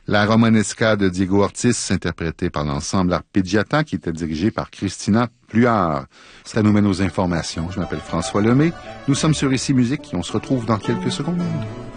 La Romanesca de Diego Ortiz, interprétée par l'ensemble Arpeggiata, qui était dirigé par Christina Pluart. Ça nous mène aux informations. Je m'appelle François Lemay. Nous sommes sur Ici Musique et on se retrouve dans quelques secondes.